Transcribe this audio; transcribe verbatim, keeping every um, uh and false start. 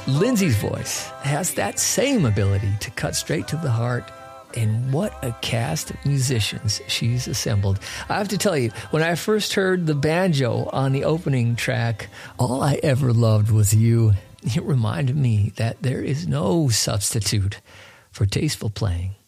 Lindsay's voice has that same ability to cut straight to the heart. And what a cast of musicians she's assembled. I have to tell you, when I first heard the banjo on the opening track, All I Ever Loved Was You, it reminded me that there is no substitute for tasteful playing